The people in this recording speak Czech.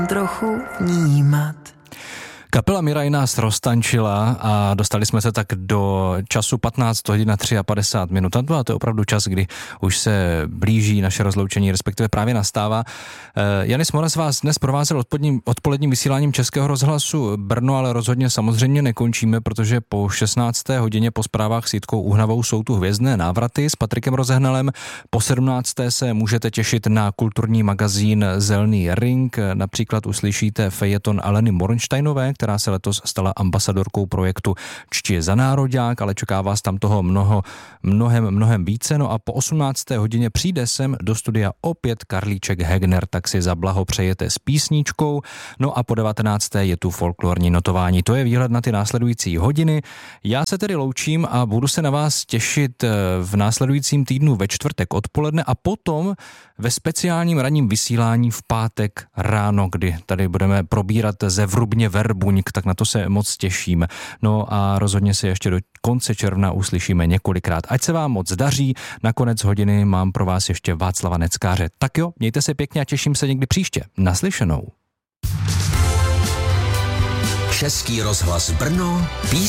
trochu vnímat. Kapela Miraj nás roztančila a dostali jsme se tak do času 15 hodin a 53 minut. A to je opravdu čas, kdy už se blíží naše rozloučení, respektive právě nastává. Janis Moras vás dnes provázel odpoledním vysíláním Českého rozhlasu Brno, ale rozhodně samozřejmě nekončíme, protože po 16. hodině po zprávách s Jitkou Uhnavou jsou tu hvězdné návraty s Patrikem Rozehnalem. Po 17. se můžete těšit na kulturní magazín Zelný ring. Například uslyšíte fejeton Aleny Mornsteinové, která se letos stala ambasadorkou projektu Čti za nároďák, ale čeká vás tam toho mnohem více. No a po 18. hodině přijde sem do studia opět Karlíček Hegner, tak si zablahopřejete s písničkou. No a po 19. je tu folklorní notování. To je výhled na ty následující hodiny. Já se tedy loučím a budu se na vás těšit v následujícím týdnu ve čtvrtek odpoledne a potom ve speciálním ranním vysílání v pátek ráno, kdy tady budeme probírat ze Vrubně Verbuňk, tak na to se moc těším. No a rozhodně se ještě do konce června uslyšíme několikrát. Ať se vám moc daří, na konec hodiny mám pro vás ještě Václava Neckáře. Tak jo, mějte se pěkně a těším se někdy příště. Naslyšenou. Český rozhlas Brno,